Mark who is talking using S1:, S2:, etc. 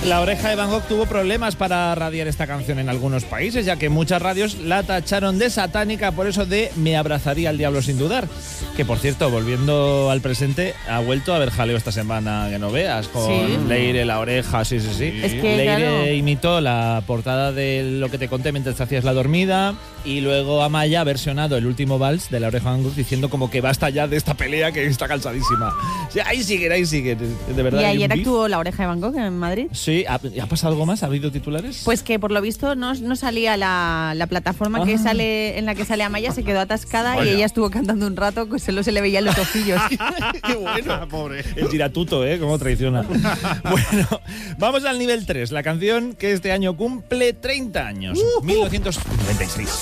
S1: La Oreja de Van Gogh tuvo problemas para radiar esta canción en algunos países, ya que muchas radios la tacharon de satánica, por eso de Me abrazaría al diablo sin dudar. Que, por cierto, volviendo al presente, ha vuelto a haber jaleo esta semana, que no veas, con
S2: ¿Sí?
S1: Leire, La Oreja, sí.
S2: Es que,
S1: Leire
S2: claro,
S1: imitó la portada de Lo que te conté mientras te hacías la dormida, y luego Amaya ha versionado el último vals de La Oreja de Van Gogh diciendo como que basta ya de esta pelea que está cansadísima. O sea, ahí siguen, de verdad.
S2: y
S1: hay un
S2: ayer
S1: beef.
S2: actuó La Oreja de Van Gogh en Madrid.
S1: Sí, ¿ha pasado algo más? ¿Ha habido titulares?
S2: Pues que por lo visto no salía la plataforma que sale en la que sale Amaya, se quedó atascada.
S1: Vaya.
S2: Y ella estuvo cantando un rato, que solo se le veían los ojillos.
S1: ¡Qué bueno!
S3: Pobre.
S1: El tiratuto, ¿eh? Cómo traiciona. Bueno, vamos al nivel 3, la canción que este año cumple 30 años. 1996.